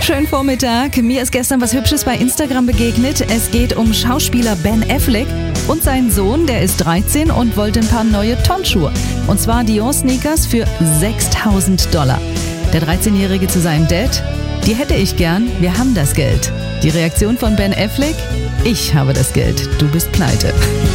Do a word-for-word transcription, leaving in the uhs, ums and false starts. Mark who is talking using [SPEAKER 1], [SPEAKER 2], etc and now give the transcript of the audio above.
[SPEAKER 1] Schönen Vormittag. Mir ist gestern was Hübsches bei Instagram begegnet. Es geht um Schauspieler Ben Affleck und seinen Sohn, der ist dreizehn und wollte ein paar neue Turnschuhe. Und zwar Dior-Sneakers für sechstausend Dollar. Der dreizehnjährige zu seinem Dad: Die hätte ich gern, wir haben das Geld. Die Reaktion von Ben Affleck: Ich habe das Geld, du bist pleite.